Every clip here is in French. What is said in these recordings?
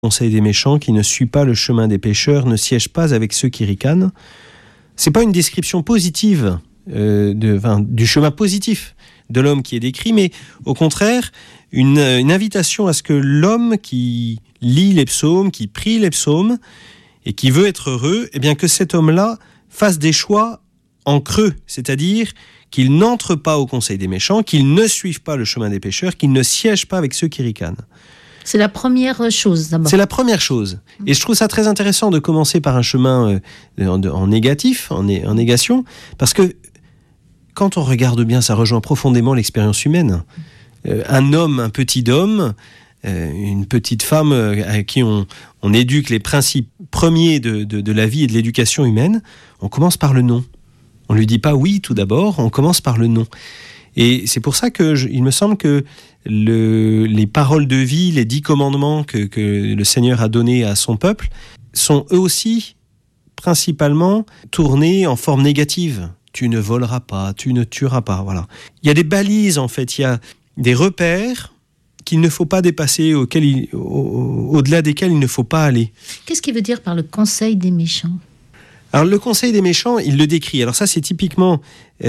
conseil des méchants, qui ne suit pas le chemin des pécheurs, ne siège pas avec ceux qui ricanent. C'est pas une description positive du chemin positif de l'homme qui est décrit, mais au contraire, une invitation à ce que l'homme qui lit les psaumes, qui prie les psaumes, et qui veut être heureux, eh bien que cet homme-là fasse des choix en creux, c'est-à-dire qu'il n'entre pas au conseil des méchants, qu'il ne suive pas le chemin des pécheurs, qu'il ne siège pas avec ceux qui ricanent. C'est la première chose, d'abord. C'est la première chose. Et je trouve ça très intéressant de commencer par un chemin en négatif, en négation, parce que quand on regarde bien, ça rejoint profondément l'expérience humaine. Un homme, un petit homme, une petite femme à qui on éduque les principes premiers de la vie et de l'éducation humaine, on commence par le non. On ne lui dit pas oui tout d'abord, on commence par le non. Et c'est pour ça il me semble que les paroles de vie, les 10 commandements que le Seigneur a donnés à son peuple, sont eux aussi principalement tournés en forme négative. Tu ne voleras pas, tu ne tueras pas, voilà. Il y a des balises, en fait, il y a des repères qu'il ne faut pas dépasser, au-delà desquels il ne faut pas aller. Qu'est-ce qu'il veut dire par le conseil des méchants ? Alors, le conseil des méchants, il le décrit. Alors ça, c'est typiquement...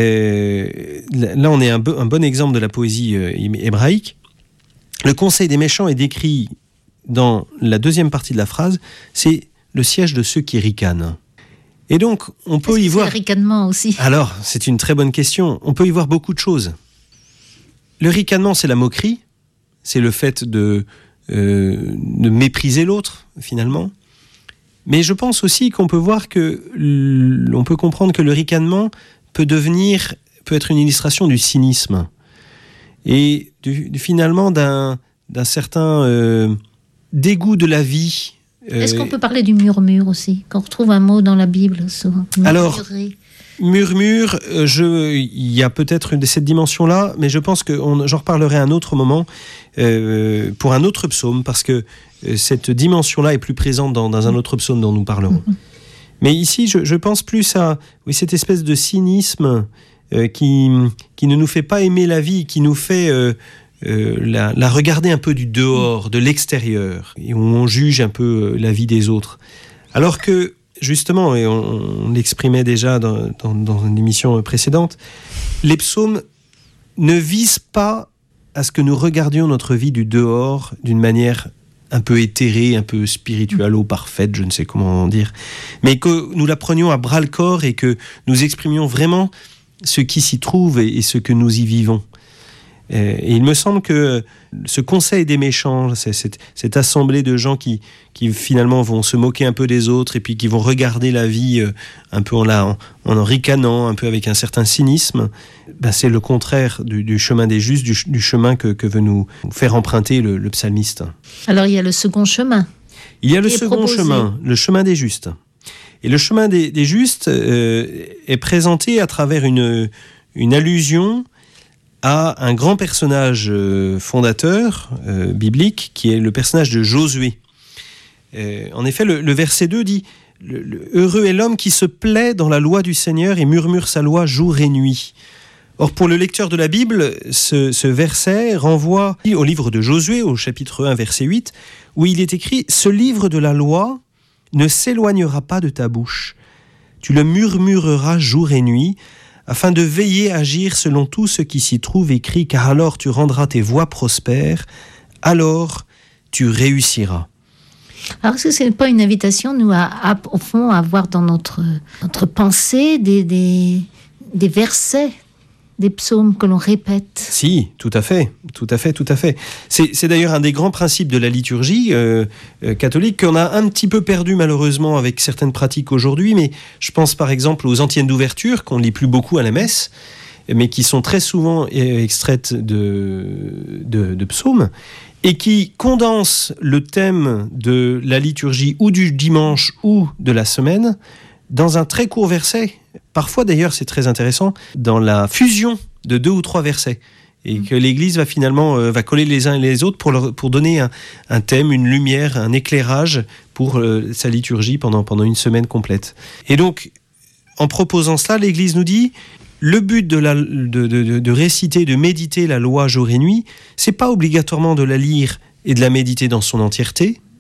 là, on est un bon exemple de la poésie hébraïque. Le conseil des méchants est décrit dans la deuxième partie de la phrase. C'est le siège de ceux qui ricanent. Et donc, on peut y voir... C'est le ricanement aussi. Alors, c'est une très bonne question. On peut y voir beaucoup de choses. Le ricanement, c'est la moquerie. C'est le fait de mépriser l'autre, finalement. Mais je pense aussi qu'on peut voir on peut comprendre que le ricanement peut être une illustration du cynisme. Et finalement, d'un certain dégoût de la vie. Est-ce qu'on peut parler du murmure aussi, qu'on retrouve un mot dans la Bible souvent? Alors, murmure, il y a peut-être cette dimension-là, mais je pense que j'en reparlerai à un autre moment, pour un autre psaume, parce que cette dimension-là est plus présente dans un autre psaume dont nous parlerons. Mais ici, je pense plus à cette espèce de cynisme qui ne nous fait pas aimer la vie, qui nous fait... la regarder un peu du dehors, de l'extérieur, et où on juge un peu la vie des autres. Alors que, justement, et on l'exprimait déjà dans une émission précédente, les psaumes ne visent pas à ce que nous regardions notre vie du dehors d'une manière un peu éthérée, un peu spiritualo-parfaite, je ne sais comment dire, mais que nous la prenions à bras-le-corps et que nous exprimions vraiment ce qui s'y trouve et ce que nous y vivons. Et il me semble que ce conseil des méchants, cette assemblée de gens qui finalement vont se moquer un peu des autres et puis qui vont regarder la vie un peu en ricanant, un peu avec un certain cynisme, c'est le contraire du chemin des justes, du chemin que veut nous faire emprunter le psalmiste. Alors il y a le second chemin. Il y a le second chemin, le chemin des justes. Et le chemin des justes est présenté à travers une allusion à un grand personnage fondateur biblique, qui est le personnage de Josué. En effet, le verset 2 dit « Heureux est l'homme qui se plaît dans la loi du Seigneur et murmure sa loi jour et nuit ». Or, pour le lecteur de la Bible, ce verset renvoie au livre de Josué, au chapitre 1, verset 8, où il est écrit « Ce livre de la loi ne s'éloignera pas de ta bouche. Tu le murmureras jour et nuit, afin de veiller à agir selon tout ce qui s'y trouve écrit, car alors tu rendras tes voies prospères, alors tu réussiras. » Alors, est-ce que ce n'est pas une invitation, nous, au fond, à avoir dans notre pensée des versets, des psaumes que l'on répète? Si, tout à fait. C'est d'ailleurs un des grands principes de la liturgie catholique qu'on a un petit peu perdu malheureusement avec certaines pratiques aujourd'hui, mais je pense par exemple aux antiennes d'ouverture qu'on ne lit plus beaucoup à la messe, mais qui sont très souvent extraites de psaumes, et qui condensent le thème de la liturgie ou du dimanche ou de la semaine dans un très court verset. Parfois, d'ailleurs, c'est très intéressant, dans la fusion de 2 ou 3 versets. Et que l'Église va finalement va coller les uns et les autres pour donner un thème, une lumière, un éclairage pour sa liturgie pendant une semaine complète. Et donc, en proposant cela, l'Église nous dit, le but de réciter, de méditer la loi jour et nuit, c'est pas obligatoirement de la lire et de la méditer dans son entièreté,